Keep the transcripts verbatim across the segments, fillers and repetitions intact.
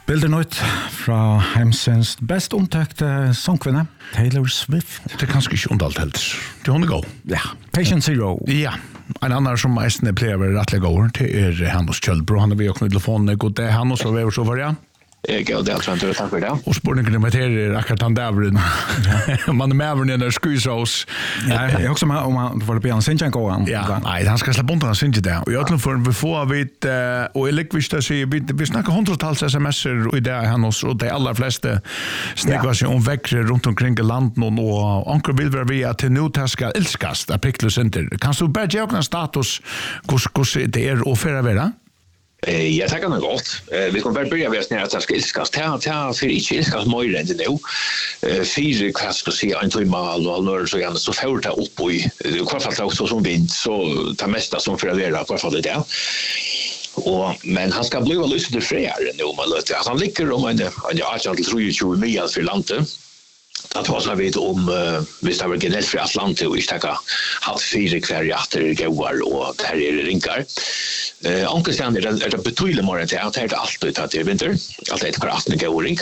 Bilder nytt fra Heimsens best omtakte sångkvinne, Taylor Swift. Det er kanskje ikke ondalt helt. Det er hun er god. Ja, Patient Zero. Ja, en annan som eisende pleier å være rettelig god, det er Hannes Kjølbro. Han er ved å knytte telefonen. God det, Hannes, og vi er så for det. Jeg er det, Trøndur, takk for det. Og spørningen er med er akkurat han dæveren. Man er med over når skyser oss. Ja, jeg er også med om han får det på han synes han går. Ja, nei, han skal slippe undan, han synes det. Og i øtlen for vi får vidt, og jeg liker hvis det sier, vi snakker hundretals sms'er i det han oss, og de aller fleste snakker seg om vekkere rundt omkring i landet, og anker vil være vi at til nå det skal elskast av Piklus Inter. Kan du bare gjøre en status hvordan det er å føre være? Eh, jag tackar nog gott. Eh, vi kommer bara börja med att snära att det ska ilskas. Det är för inte ilskas mer än det nu. Eh, fyra kvart ska se en till mal och allnör så gärna så får det upp i kvar fall också som vind så ta mesta som för att vara kvar fall det där. Och men han ska bli väl lustig till fräre nu man låter att han ligger om en en jag tror tjugo mil för landet. Det var så vet om uh, hvis det var generellt för Atlantis och inte haft fyra kvarjatter gåar och där är det rinkar. Eh onkel sen är det är betydligt mer än det att det är alltid att det är vinter. Allt är kvarjatter gåar rink.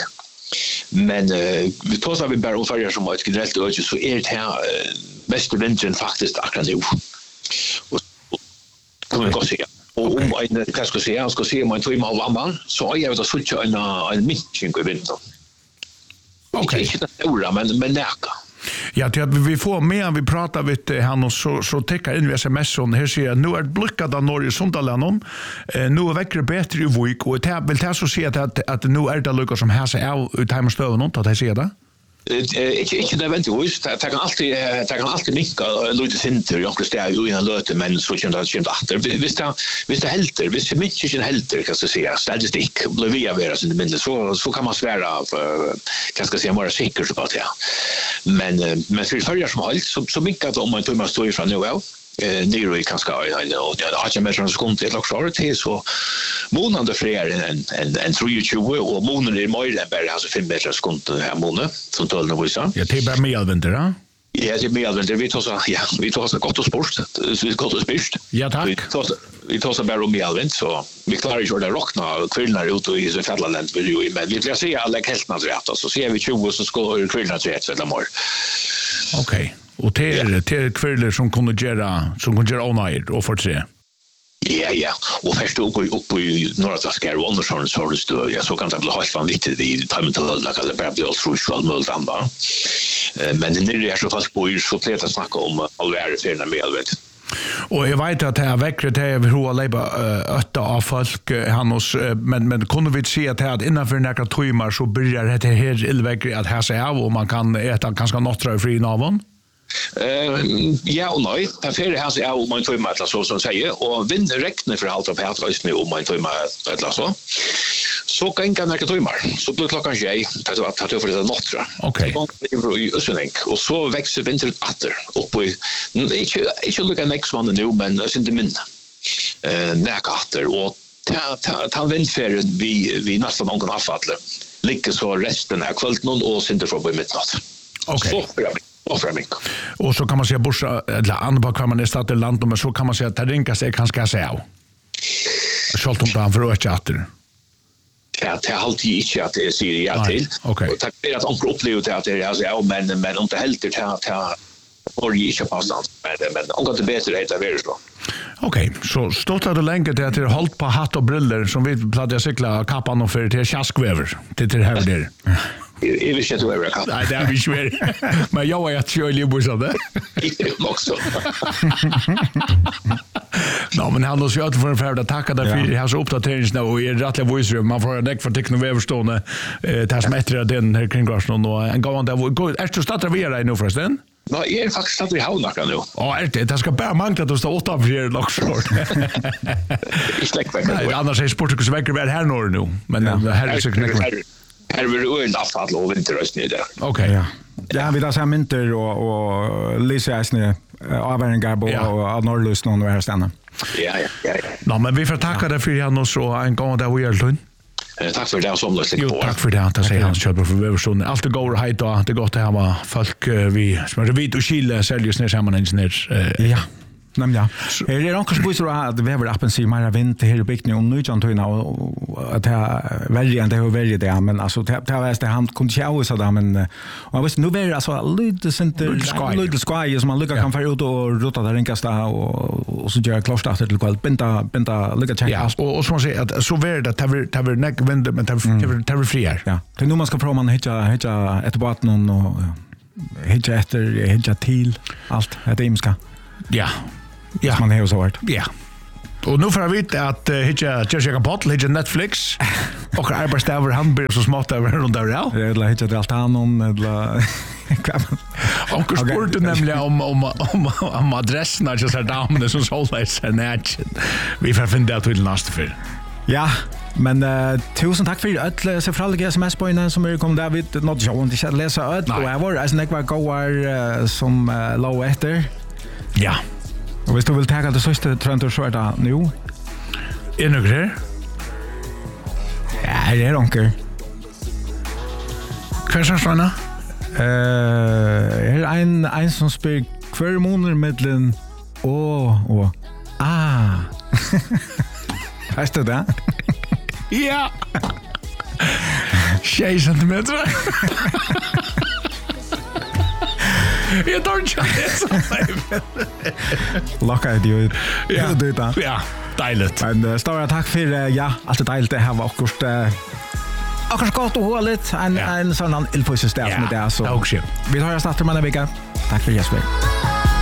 Men uh, vi tar så vi bara om färger som ett generellt öde så är det här uh, bästa vintern faktiskt akkurat nu. Och kan man gå se. Och om en kan ska se, jag ska se om en två mål vamman så är jag vet att switcha en en mitching i vinter. Okej. Inte det stora, men men näka. Ja, det vi får med vi pratar vid han och så så täcker in vi sms on här ser nu är blickat av Norge Sundaland eh nu är väckre bättre i vik och det vill ta så se att att nu är det lucka som här så är ut hemma stöven och att det ser det. Ikke ikke det vent jo, det kan alltid det kan alltid minka lite sinter jag skulle säga ju innan löte men så känns det känns att hvis det hvis det helter hvis det mycket inte helter kan jag säga statistik blir vi avera så det så så kan man svära kan ska säga mer säkert på det. Men men för följer som allt så så minka om man tror står ifrån nu väl. Eh nere i kanske jag know det har jag med sån skont det också det så månader fler än än än tjugo och månader är mer än bara alltså fem meter skont här månader som tolv nu så. Ja, det är bara medvinter, va? Ja, det är medvinter. Vi tar så ja, vi tar så gott och sport. Vi gott och spist. Ja, tack. Vi tar så vi tar så bara om medvind så vi klarar ju det rockna kvillnar ut i så fällandet vill ju men vi vill se alla helt rätt så ser vi tjugo så ska kvillnar rätt så där mor. Okej. Och det är det är kvällar som kunde göra som kunde göra onöjd och för tre. Ja, ja. Och först upp upp i norra Taskar och andra sådana sorts då. Jag så kan det bli helt vanligt i timmen till alla kan det bara bli så själv möjligt ändå. Men det är så fast på ju så plötsligt snacka om allvärre för med vet. Och jag vet att det är väckret det är hur leba ötta av folk han oss men men kunde vi se att det innanför några timmar så börjar det här illväckret att här sig av och man kan äta ganska nottra fri navan. Eh ja och nej, det för det här så är om man får med så som säger och vind räknar för allt av här nu om man får med eller så. Så kan kan jag ta så blir klockan tjej det var att jag för det nottra. Okej. Och så länk och så växer vintern åter upp i inte inte lucka next one nu men det är inte minna. Eh näkatter och ta ta ta vindfärden vi vi nästan någon avfall. Ligger så resten av kvällen och synter från på midnatt. Okej. Och framing. Och så kan man säga borsa eller andra kan man starta land men så kan man säga att det ringar sig kanske säga. Skalt om han för att chatta. Ja, det är alltid inte att det säger ja till. Okej. Och tack för att onkel upplevde att det är alltså ja men men inte helt det här här och ju inte passar men men onkel det bättre heter det så. Okej, så stått det länge det är hållt på hatt och briller som vi pladdar cykla kappan och för till tjaskväver. Det är här där. Jag vill inte över kapp. Nej, det är vi svär. Men jag är att köra liv så där. Det också. Ja, men han har ju alltid för en färd att tacka därför det här så uppdateringen nu och är rättliga voice man får en deck för teknoväverstående eh tas mättra den här kring gasen och en gång där är du startar vi är nu förresten. Nej, jag är faktiskt att vi har några nu. Ja, är det det ska bara manka att stå åtta för också. Jag släcker mig. Annars är sportkus väcker väl här norr nu, men det här är så knäckt. Här vill du öl avfall och vinterröst ner där. Okej, ja. Ja, vi tar så här mynter och och Lisa Esne avvärningar på och norrlust någon här stanna. Ja, ja, ja. Ja, men vi får tacka dig för han och så en gång där vi är lugn. Eh tack för det som lyssnar på. Jo, tack för det att säga hans köper för överstånd. Allt det går hit då. Det gott att ha folk vi som är vid och Chile säljer snä samman ner. Ja. Nej, ja. Det är också så att det behöver appen sig mer vind här i bygden om nu kan ta och att det väljer inte hur väljer det men alltså det det är det han kunde ju så där men och visst nu är alltså lite sånt lite sky som man lyckas kan få ut och rota där ringas där och och så gör klart att det går binda binda lycka checka och och som man säger att så är det att det det neck vind men det det det friar. Ja. Det nu man ska prova man hitta hitta ett vatten och hitta efter hitta till allt det är ska. Ja. Ja, man har så varit. Ja. Och nu får jag veta att uh, hitcha Jessica Bottle, hitcha Netflix. Och arbetsdagar han blir så smått över runt där. Ja, eller hitcha det allt han eller och spurte nämligen om om om om adressen just här damen som sålde sig nät. Vi får finna det till nästa för. Ja, men uh, tusen tack för alla så fraliga sms på innan som är kom där vid något jag inte ska läsa öll och jag var alltså när jag går uh, som uh, low efter. Ja. Och hvis du vill ta det sista trender så är det nu. Är det något? Ja, det är onkel. Kanske såna? Eh, är en en som spelar kvar månader mellan och och ah. Hast du det? Ja. sex centimeter. Jag tar inte det. Locka det ut. Ja, det där. Ja, dejligt. Men uh, stora tack för uh, ja, allt det dejligt det här var akkurat uh, akkurat gott och hålligt en ja. en sån ilfosystem med det så. Ja, också. Vi tar oss efter man en vecka. Tack för Jesper.